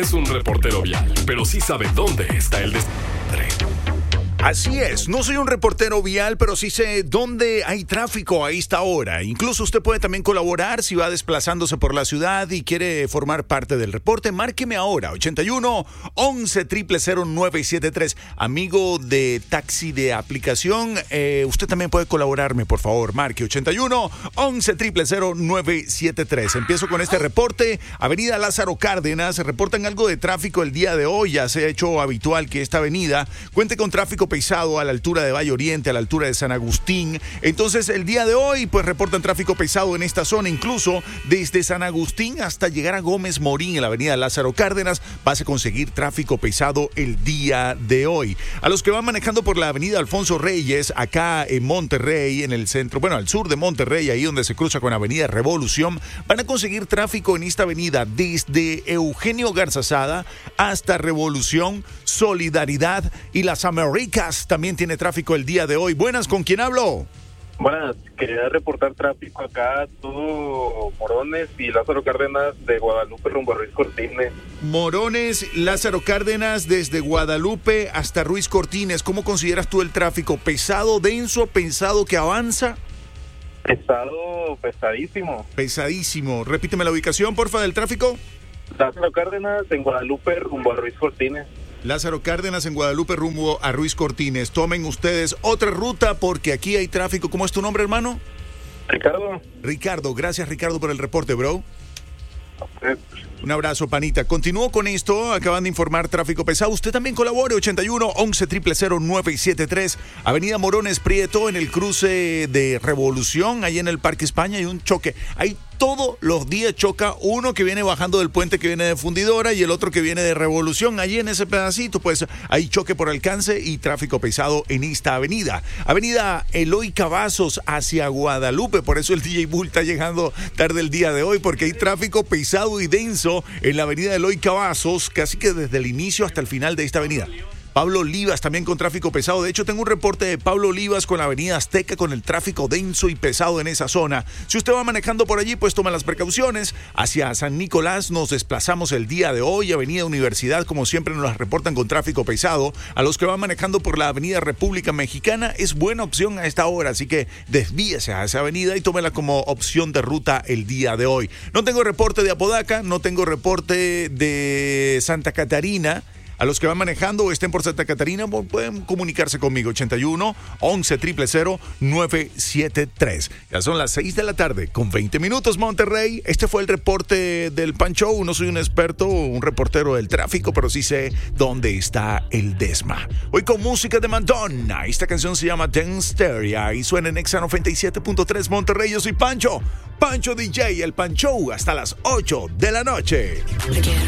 es un reportero vial, pero sí sabe dónde está el desmadre. Así es, no soy un reportero vial, pero sí sé dónde hay tráfico a esta hora. Incluso usted puede también colaborar si va desplazándose por la ciudad y quiere formar parte del reporte. Márqueme ahora, 81 11 000 973. Amigo de taxi de aplicación, usted también puede colaborarme, por favor. Marque 81 11 000 973. Empiezo con este reporte. Avenida Lázaro Cárdenas, reportan algo de tráfico el día de hoy. Ya se ha hecho habitual que esta avenida cuente con tráfico pesado a la altura de Valle Oriente, a la altura de San Agustín. Entonces, el día de hoy, pues reportan tráfico pesado en esta zona, incluso desde San Agustín hasta llegar a Gómez Morín en la avenida Lázaro Cárdenas, vas a conseguir tráfico pesado el día de hoy. A los que van manejando por la avenida Alfonso Reyes, acá en Monterrey, en el centro, bueno, al sur de Monterrey, ahí donde se cruza con avenida Revolución, van a conseguir tráfico en esta avenida desde Eugenio Garzazada hasta Revolución, Solidaridad y Las Américas. También tiene tráfico el día de hoy. Buenas, ¿con quién hablo? Buenas, quería reportar tráfico acá, todo Morones y Lázaro Cárdenas de Guadalupe rumbo a Ruiz Cortines. Morones, Lázaro Cárdenas desde Guadalupe hasta Ruiz Cortines. ¿Cómo consideras tú el tráfico? ¿Pesado, denso, pensado que avanza? Pesado, pesadísimo. Pesadísimo. Repíteme la ubicación, porfa, del tráfico. Lázaro Cárdenas en Guadalupe rumbo a Ruiz Cortines. Lázaro Cárdenas en Guadalupe rumbo a Ruiz Cortines. Tomen ustedes otra ruta porque aquí hay tráfico. ¿Cómo es tu nombre, hermano? Ricardo. Ricardo, gracias Ricardo por el reporte, bro. Un abrazo, panita. Continúo con esto. Acaban de informar tráfico pesado. Usted también colabore. 81 11 000 973. Avenida Morones Prieto en el cruce de Revolución. Ahí en el Parque España hay un choque. Hay todos los días choca uno que viene bajando del puente que viene de Fundidora y el otro que viene de Revolución. Allí en ese pedacito, pues hay choque por alcance y tráfico pesado en esta avenida. Avenida Eloy Cavazos hacia Guadalupe. Por eso el DJ Bull está llegando tarde el día de hoy, porque hay tráfico pesado y denso en la avenida Eloy Cavazos, casi que desde el inicio hasta el final de esta avenida. Pablo Olivas también con tráfico pesado. De hecho, tengo un reporte de Pablo Olivas con la avenida Azteca con el tráfico denso y pesado en esa zona. Si usted va manejando por allí, pues toma las precauciones. Hacia San Nicolás nos desplazamos el día de hoy. Avenida Universidad, como siempre, nos las reportan con tráfico pesado. A los que van manejando por la avenida República Mexicana, es buena opción a esta hora. Así que desvíese a esa avenida y tómela como opción de ruta el día de hoy. No tengo reporte de Apodaca, no tengo reporte de Santa Catarina. A los que van manejando o estén por Santa Catarina, pueden comunicarse conmigo, 81 11 000 973. Ya son las 6 de la tarde, con 20 minutos, Monterrey. Este fue el reporte del Pancho. No soy un experto, un reportero del tráfico, pero sí sé dónde está el desma. Hoy con música de Madonna. Esta canción se llama Dance y suena en Exa 97.3 Monterrey. Yo soy Pancho DJ, el Pancho, hasta las 8 de la noche.